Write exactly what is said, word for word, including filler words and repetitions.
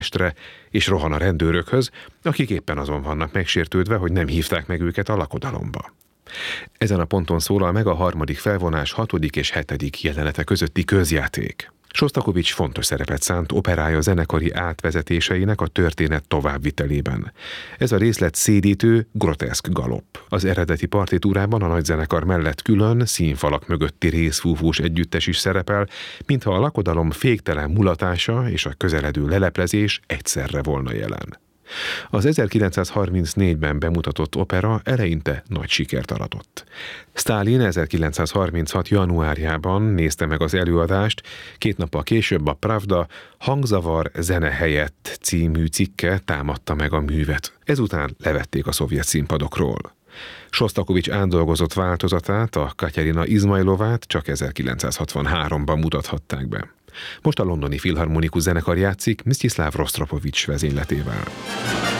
estre, és rohan a rendőrökhöz, akik éppen azon vannak megsértődve, hogy nem hívták meg őket a lakodalomba. Ezen a ponton szólal meg a harmadik felvonás hatodik és hetedik jelenete közötti közjáték. Sostakovics fontos szerepet szánt operája zenekari átvezetéseinek a történet továbbvitelében. Ez a részlet szédítő, groteszk galopp. Az eredeti partitúrában a nagyzenekar mellett külön színfalak mögötti részfúfós együttes is szerepel, mintha a lakodalom féktelen mulatása és a közeledő leleplezés egyszerre volna jelen. Az ezerkilencszázharmincnégyben bemutatott opera eleinte nagy sikert aratott. Sztálin ezerkilencszázharminchat. januárjában nézte meg az előadást, két nappal később a Pravda Hangzavar zene helyett című cikke támadta meg a művet. Ezután levették a szovjet színpadokról. Sostakovics átdolgozott változatát, a Katyarina Izmajlovát csak ezerkilencszázhatvanháromban mutathatták be. Most a Londoni Filharmonikus Zenekar játszik Msztyiszláv Rostropovics vezényletével.